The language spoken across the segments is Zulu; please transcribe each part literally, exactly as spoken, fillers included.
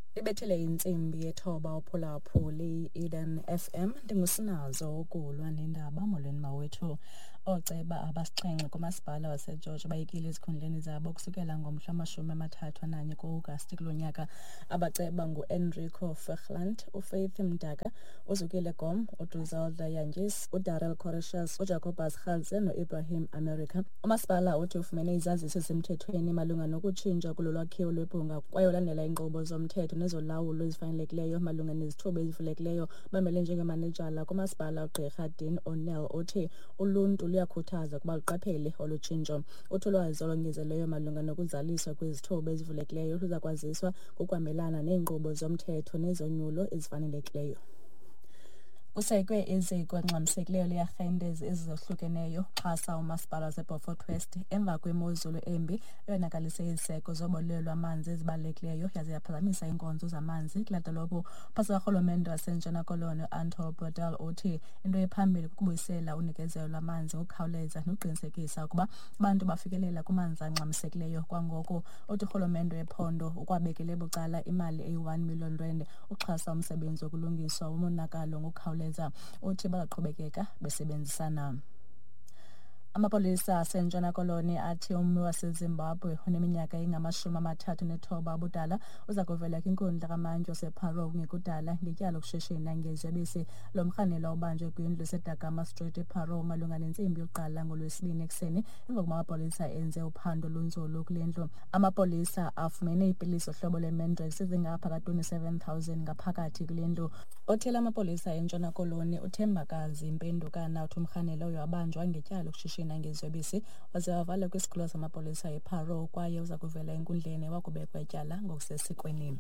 Ibethele insimbi yethoba uphulaphuli Eden F M ndingusinazo ukulwa nendaba molweni mawethu. Ooceba abasixhenxe kumasipala waseGeorge bayekile ezikhundleni zabo kusukela ngomhla wamashumi amathathu nanye ku-Agasti kulo nyaka. Abaceba ngu-Enrico Ferland, uFaith Mdaka, uZukile Gom, uDrizzelda Jantjies, uDarrell Correcius, uJacobus Kgalse noIbrahim America. Umasipala uthi ufumene izaziso ezisemthethweni malunga nokutshintshwa kulolwakhiwo lweBhunga kwaye ulandela inkqubo zomthetho nezolawulo ezifanelekileyo malunga nezithuba ezivulekileyo. Bamele njengemanejala kumasipala uGqirha Dean O'Neill uthi uluntu luyakhuthaza ukuba luqaphele olu tshintsho. Uthi ulwazi olongezelelweyo malunga nokuzaliswa kwezithuba ezivulekileyo luza kwaziswa ngokuhambelana neenkqubo zomthetho nezonyulo ezifanelekileyo. Kusekwe iziko elingxamisekileyo learhente ezizohlukeneyo xhasa umasipala waseBeaufort West emva kwemozulu embi eyonakalise iziseko zobolelo lwamanzi ezibalulekileyo yaze yaphazamisa iinkonzo zamanzi kula dolophu. Uphasa karhulumente waseNtshona Koloni Anto Brodel uthi into ephambili kukubuyisela unikezelo lwamanzi ngokukhawuleza nokuqinisekisa ukuba abantu bafikelela kumanzi angxamisekileyo kwangoko. Uthi urhulumente wephondo ukwabekele bucala imali eyi-one million rand uxhasa umsebenzi wokulungiswa umonakalo ngokukhawuleza. Uthi bazaqhubekeka besebenzisana. Amapolisa aseNtshona Koloni athi ummi waseZimbabwe oneminyaka engamashumi amathathu nethoba ubudala uza kuvela kwinkundla kamantyi oseParo ngekudala ngetyala lokushishina ngeziyobisi. Lo mrhanelwa ubanjwe kwindlu eseDagama Street eParo malunga nentsimbi yokuqala ngolwesibini ekuseni emva kokuba amapolisa enze uphando lunzulu kule ndlu. Amapolisa afumene ipilisi ohlobo lwe-Mandrax ezingapha ka-twenty-seven thousand ngaphakathi kule ndlu. Othile amapolisa eNtshona Koloni uThembakazi Impendukana uthi umrhanelwa uyo wabanjwa ngetyala lokushishina ngeziyobisi waze wavalwa kwisikhululo samapolisa eParo kwaye uza kuvela enkundleni wakubekwa ityala ngokusesikweni.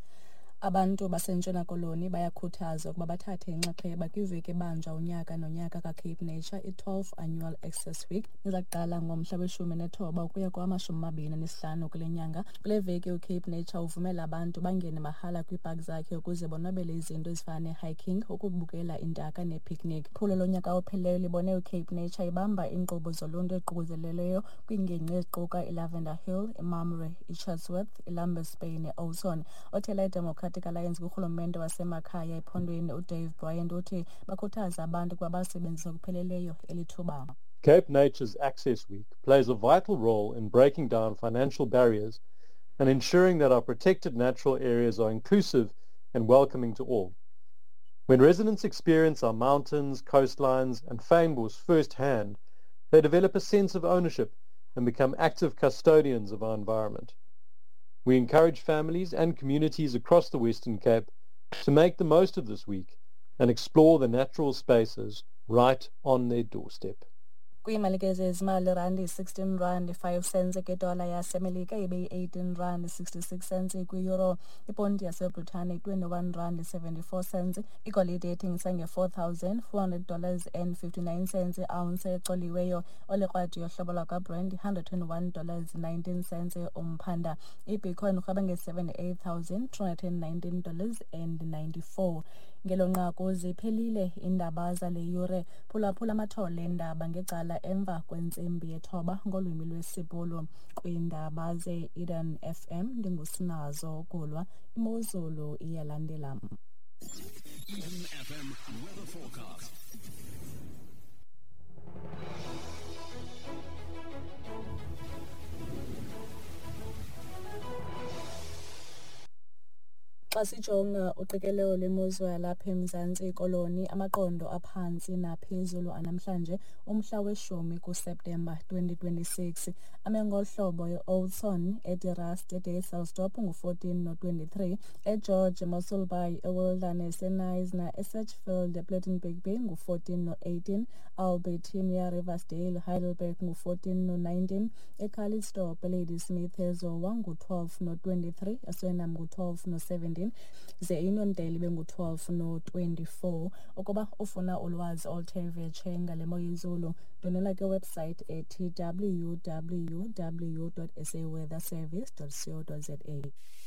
Abantu baseNtshona Koloni bayakhuthazwa ukuba bathathe inxaxheba kwiveki ebanjwa unyaka nonyaka kaCape Nature, i-twelve Annual Access Week. Iza kuqala ngomhla weshumi nethoba ukuya kwamashumi amabini nesihlanu kule nyanga. Kule veki uCape Nature uvumela abantu bangene mahala kwiipaki zakhe ukuze bonwabele izinto ezifana ne-hiking, ukubukela intaka ne-picnic. Iphulo lonyaka ophelileyo libone uCape Nature ibamba iinkqubo zoluntu eziququzelelweyo kwiingingqi eziquka iLavender Hill, iMamre, iChatsworth, iLambers Bay ne-Oudtshoorn. Othela iDemocratic Alliance kurhulumente wasemakhaya ephondweni uDave Bryant uthi bakhuthaza abantu ukuba basebenzise ngokupheleleyo eli thuba. Cape Nature's Access Week plays a vital role in breaking down financial barriers and ensuring that our protected natural areas are inclusive and welcoming to all. When residents experience our mountains, coastlines and fynbos firsthand, they develop a sense of ownership and become active custodians of our environment. We encourage families and communities across the Western Cape to make the most of this week and explore the natural spaces right on their doorstep. Kwiimalike zezimali randi sixteen rand five cents ngedola yasemelika ibe eighteen rand sixty-six cents kwi-euro. Iponti yaseBritane twenty-one rand seventy-four cents. Igolide ethengisa nge-four thousand four hundred dollars and fifty-nine cents. Ounce exoliweyo olekrwadi yohlobo lwakaBrent one hundred twenty-one dollars nineteen cents umphanda. iBitcoin urhweba nge-seventy-eight thousand two hundred nineteen dollars and ninety-four. Ngelo nqaku ziphelile iindaba zale yure. Phulaphula amathole endaba ngecala emva kwentsimbi yethoba ngolwimi lwesiBhulu. Kwiindaba ze-Eden F M ndingusinazo ukulwa, imozulu iyalandela. Eden F M weather forecast. Xa sijonga uqikelelo lwemozulu yalapha eMzantsi Koloni, amaqondo aphantsi naphezulu anamhlanje umhla weshumi kuSeptemba twenty twenty-six. Ame ngohlobo e-Oudtshoorn, eDirast, eDayselsdorp ngu-fourteen no-twenty-three, eGeorge, Mossel Bay, eWilderness, eNice, eSatchfield, ePlettenberg Bay ngu-fourteen no-eighteen, Albertina, Riversdale, Heidelberg ngu-fourteen no-nineteen, eCalitzdorp, eLadysmith, eZowa ngu-twelve no-twenty-three, eSwellendam ngu-twelve no-seventeen, ze iNondale bengu-twelve no-twenty-four. Ukuba ufuna ulwazi oluthe vetshe ngale mo yezulu, ndonela kwewebsite ethi w w w dot s a weather service dot co dot za.